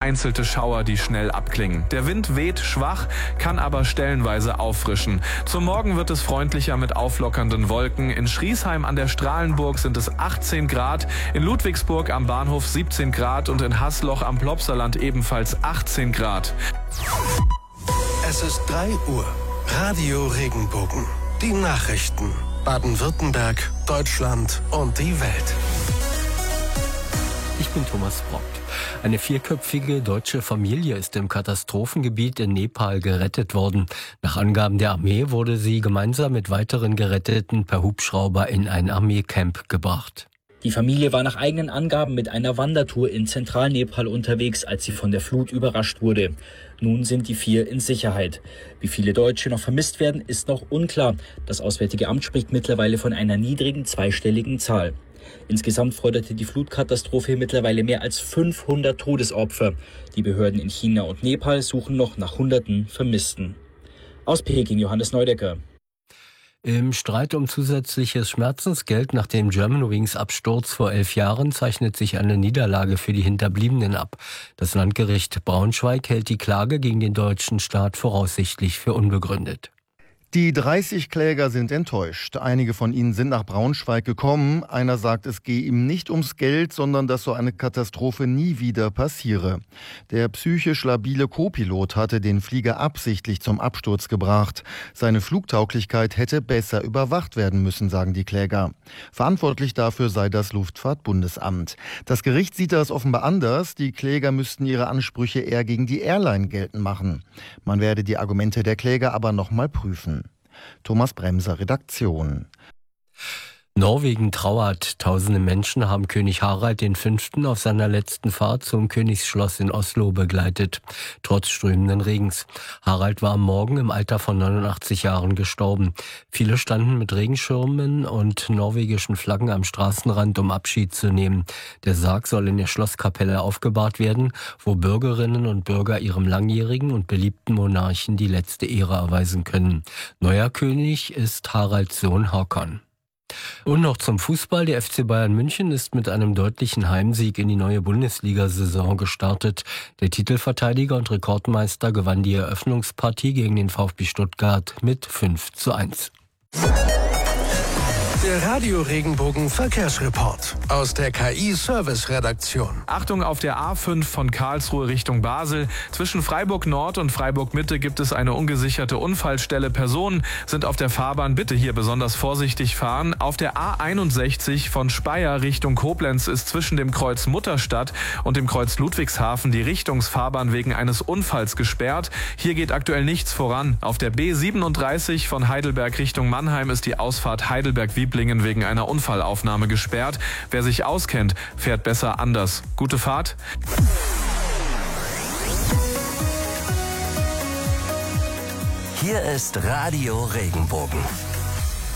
vereinzelte Schauer, die schnell abklingen. Der Wind weht schwach, kann aber stellenweise auffrischen. Zum Morgen wird es freundlicher mit auflockernden Wolken. In Schriesheim an der Strahlenburg sind es 18 Grad, in Ludwigsburg am Bahnhof 17 Grad und in Haßloch am Plopsaland ebenfalls 18 Grad. Es ist 3 Uhr. Radio Regenbogen. Die Nachrichten. Baden-Württemberg, Deutschland und die Welt. Ich bin Thomas Brock. Eine 4-köpfige deutsche Familie ist im Katastrophengebiet in Nepal gerettet worden. Nach Angaben der Armee wurde sie gemeinsam mit weiteren Geretteten per Hubschrauber in ein Armeecamp gebracht. Die Familie war nach eigenen Angaben mit einer Wandertour in Zentralnepal unterwegs, als sie von der Flut überrascht wurde. Nun sind die 4 in Sicherheit. Wie viele Deutsche noch vermisst werden, ist noch unklar. Das Auswärtige Amt spricht mittlerweile von einer niedrigen zweistelligen Zahl. Insgesamt forderte die Flutkatastrophe mittlerweile mehr als 500 Todesopfer. Die Behörden in China und Nepal suchen noch nach Hunderten Vermissten. Aus Peking, Johannes Neudecker. Im Streit um zusätzliches Schmerzensgeld nach dem Germanwings Absturz vor 11 Jahren zeichnet sich eine Niederlage für die Hinterbliebenen ab. Das Landgericht Braunschweig hält die Klage gegen den deutschen Staat voraussichtlich für unbegründet. Die 30 Kläger sind enttäuscht. Einige von ihnen sind nach Braunschweig gekommen. Einer sagt, es gehe ihm nicht ums Geld, sondern dass so eine Katastrophe nie wieder passiere. Der psychisch labile Co-Pilot hatte den Flieger absichtlich zum Absturz gebracht. Seine Flugtauglichkeit hätte besser überwacht werden müssen, sagen die Kläger. Verantwortlich dafür sei das Luftfahrtbundesamt. Das Gericht sieht das offenbar anders. Die Kläger müssten ihre Ansprüche eher gegen die Airline geltend machen. Man werde die Argumente der Kläger aber noch mal prüfen. Thomas Bremser, Redaktion. Norwegen trauert. Tausende Menschen haben König Harald V. auf seiner letzten Fahrt zum Königsschloss in Oslo begleitet, trotz strömenden Regens. Harald war am Morgen im Alter von 89 Jahren gestorben. Viele standen mit Regenschirmen und norwegischen Flaggen am Straßenrand, um Abschied zu nehmen. Der Sarg soll in der Schlosskapelle aufgebahrt werden, wo Bürgerinnen und Bürger ihrem langjährigen und beliebten Monarchen die letzte Ehre erweisen können. Neuer König ist Haralds Sohn Håkon. Und noch zum Fußball. Der FC Bayern München ist mit einem deutlichen Heimsieg in die neue Bundesliga-Saison gestartet. Der Titelverteidiger und Rekordmeister gewann die Eröffnungspartie gegen den VfB Stuttgart mit 5:1. Der Radio Regenbogen Verkehrsreport aus der KI-Service-Redaktion. Achtung auf der A5 von Karlsruhe Richtung Basel. Zwischen Freiburg Nord und Freiburg Mitte gibt es eine ungesicherte Unfallstelle. Personen sind auf der Fahrbahn. Bitte hier besonders vorsichtig fahren. Auf der A61 von Speyer Richtung Koblenz ist zwischen dem Kreuz Mutterstadt und dem Kreuz Ludwigshafen die Richtungsfahrbahn wegen eines Unfalls gesperrt. Hier geht aktuell nichts voran. Auf der B37 von Heidelberg Richtung Mannheim ist die Ausfahrt Heidelberg-Wieblingen wegen einer Unfallaufnahme gesperrt. Wer sich auskennt, fährt besser anders. Gute Fahrt. Hier ist Radio Regenbogen.